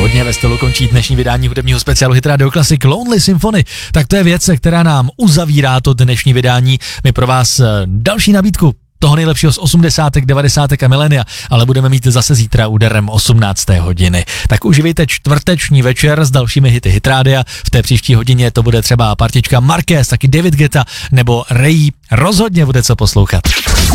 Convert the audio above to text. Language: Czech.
Hodně ve stylu končí dnešní vydání hudebního speciálu Hit Radio Classic Lonely Symphony. Tak to je věc, která nám uzavírá to dnešní vydání. My pro vás další nabídku toho nejlepšího z 80., 90. a milénia, ale budeme mít zase zítra úderem 18. hodiny. Tak uživejte čtvrteční večer s dalšími hity Hit Rádia. V té příští hodině to bude třeba partička Marquez, taky David Guetta nebo Ray. Rozhodně bude co poslouchat.